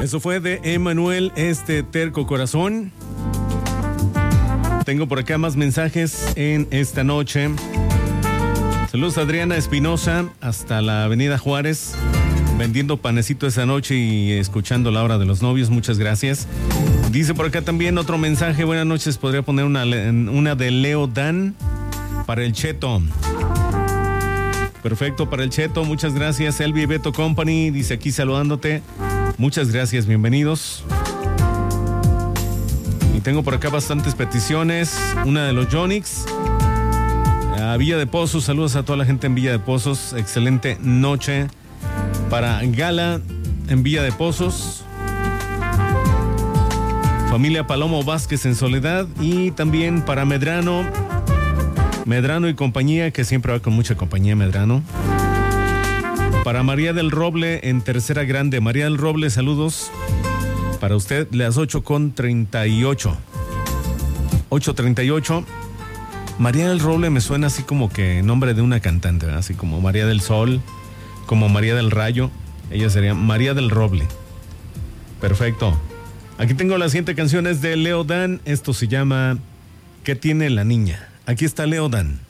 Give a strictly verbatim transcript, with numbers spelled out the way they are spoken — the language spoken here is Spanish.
Eso fue de Emanuel, este terco corazón. Tengo por acá más mensajes en esta noche. Saludos a Adriana Espinosa, hasta la Avenida Juárez, vendiendo panecito esa noche y escuchando la hora de los novios. Muchas gracias. Dice por acá también otro mensaje. Buenas noches, podría poner una, una de Leo Dan para el Cheto. Perfecto, para el Cheto, muchas gracias. Elvi Beto Company dice aquí saludándote. Muchas gracias, bienvenidos. Y tengo por acá bastantes peticiones. Una de los Jonix. A Villa de Pozos, saludos a toda la gente en Villa de Pozos. Excelente noche para Gala en Villa de Pozos. Familia Palomo Vázquez en Soledad. Y también para Medrano. Medrano y compañía, que siempre va con mucha compañía Medrano. Para María del Roble en Tercera Grande. María del Roble, saludos. Para usted, las ocho con treinta y ocho. ocho treinta y ocho. María del Roble me suena así como que nombre de una cantante, ¿verdad? Así como María del Sol, como María del Rayo. Ella sería María del Roble. Perfecto. Aquí tengo las siguientes canciones de Leo Dan. Esto se llama ¿Qué tiene la niña? Aquí está Leo Dan.